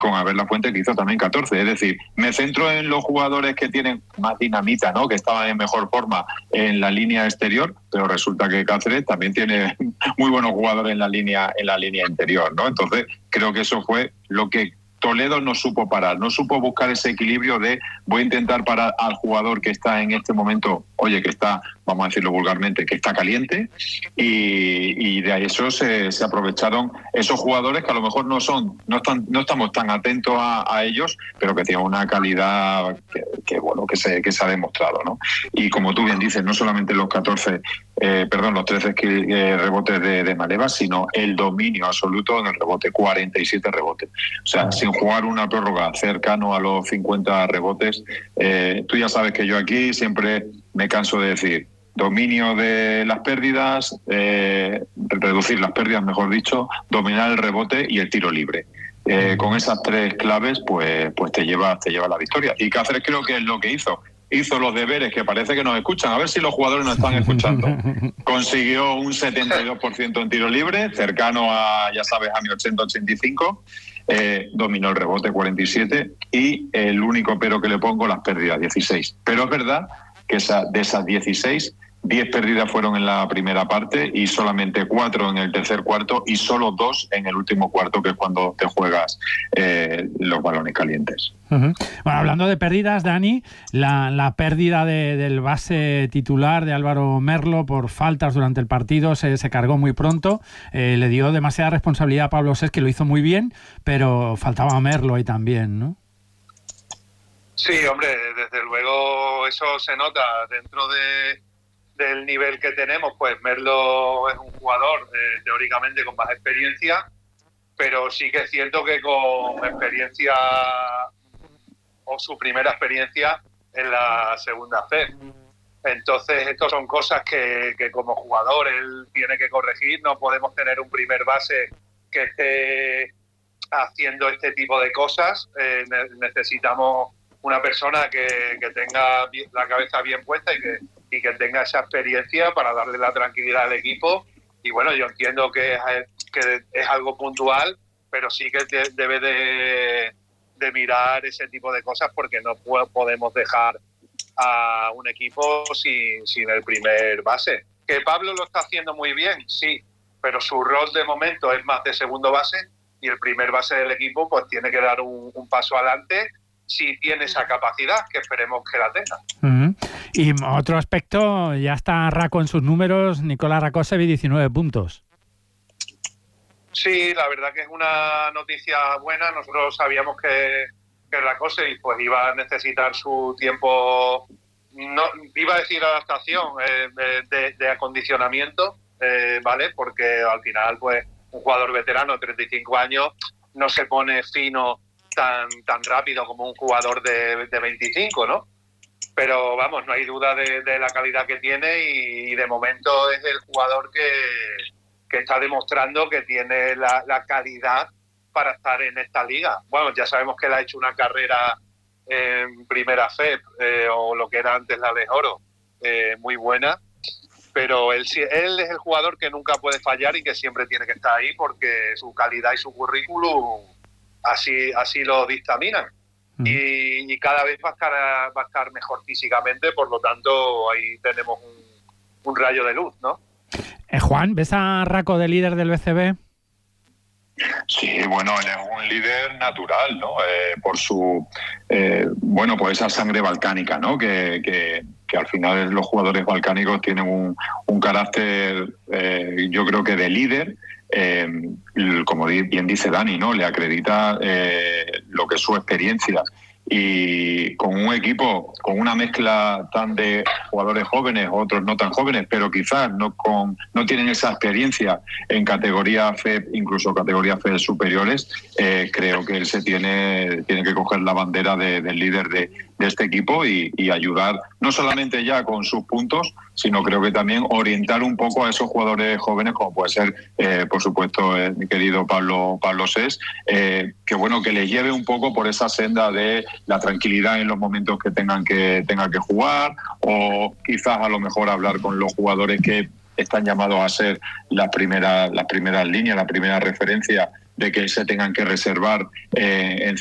con Abel Lafuente, que hizo también 14. Es decir, me centro en los jugadores que tienen más dinamita, ¿no? Que estaban en mejor forma en la línea exterior, pero resulta que Cáceres también tiene muy buenos jugadores en la línea interior, ¿no? Entonces, creo que eso fue lo que Toledo no supo parar, no supo buscar ese equilibrio de voy a intentar parar al jugador que está en este momento, que está, vamos a decirlo vulgarmente, que está caliente, y de eso se aprovecharon esos jugadores que a lo mejor no estamos tan atentos a ellos, pero que tienen una calidad que se ha demostrado, ¿no? Y como tú bien dices, no solamente los 13 rebotes de Maleva, sino el dominio absoluto en el rebote, 47 rebotes. O sea, sin jugar una prórroga cercano a los 50 rebotes, tú ya sabes que yo aquí siempre me canso de decir dominio de las pérdidas, reducir las pérdidas, mejor dicho, dominar el rebote y el tiro libre. Con esas tres claves, pues te lleva la victoria. Y Cáceres creo que es lo que hizo los deberes, que parece que nos escuchan. A ver si los jugadores nos están escuchando. Consiguió un 72% en tiro libre, cercano a, ya sabes, a mi 80-85. Dominó el rebote, 47. Y el único pero que le pongo, las pérdidas, 16. Pero es verdad que de esas 16, 10 pérdidas fueron en la primera parte y solamente 4 en el tercer cuarto y solo 2 en el último cuarto, que es cuando te juegas los balones calientes. Uh-huh. Bueno, hablando de pérdidas, Dani, la pérdida del base titular de Álvaro Merlo por faltas durante el partido se cargó muy pronto, le dio demasiada responsabilidad a Pablo Sés, que lo hizo muy bien, pero faltaba Merlo ahí también, ¿no? Sí, hombre, desde luego eso se nota dentro del nivel que tenemos. Pues Merlo es un jugador teóricamente con más experiencia, pero sí que es cierto que con experiencia o su primera experiencia en la segunda FEP. Entonces, estas son cosas que como jugador él tiene que corregir. No podemos tener un primer base que esté haciendo este tipo de cosas. Necesitamos una persona que tenga la cabeza bien puesta y que tenga esa experiencia para darle la tranquilidad al equipo. Y bueno, yo entiendo que es algo puntual, pero sí que debe de mirar ese tipo de cosas, porque no podemos dejar a un equipo sin el primer base. Que Pablo lo está haciendo muy bien, sí, pero su rol de momento es más de segundo base, y el primer base del equipo pues tiene que dar un paso adelante si tiene esa capacidad, que esperemos que la tenga. Uh-huh. Y otro aspecto, ya está Raco en sus números, Nicolás Rakocevic, 19 puntos. Sí, la verdad que es una noticia buena. Nosotros sabíamos que Rakocevic pues iba a necesitar su tiempo, no iba a decir adaptación, de acondicionamiento, ¿vale? Porque al final pues un jugador veterano de 35 años no se pone fino tan rápido como un jugador de 25, ¿no? Pero vamos, no hay duda de la calidad que tiene, y de momento es el jugador que está demostrando que tiene la calidad para estar en esta liga. Bueno, ya sabemos que él ha hecho una carrera en primera FEP, o lo que era antes la Les Oro, muy buena, pero él es el jugador que nunca puede fallar y que siempre tiene que estar ahí, porque su calidad y su currículum así lo dictaminan. Y cada vez va a estar mejor físicamente, por lo tanto ahí tenemos un rayo de luz, ¿no? Juan, ¿ves a Raco de líder del BCB? Sí, bueno, él es un líder natural, ¿no? Por su, pues esa sangre balcánica, ¿no? Que al final los jugadores balcánicos tienen un carácter, yo creo que de líder. Como bien dice Dani, ¿no? Le acredita lo que es su experiencia, y con un equipo con una mezcla tan de jugadores jóvenes, otros no tan jóvenes, pero quizás no tienen esa experiencia en categoría FEP, incluso categorías FEP superiores. Creo que él tiene que coger la bandera del líder de este equipo y ayudar no solamente ya con sus puntos, sino creo que también orientar un poco a esos jugadores jóvenes, como puede ser, por supuesto, mi querido Pablo Sés, que les lleve un poco por esa senda de la tranquilidad en los momentos que tengan que jugar, o quizás a lo mejor hablar con los jugadores que están llamados a ser las primeras líneas, la primera referencia de que se tengan que reservar en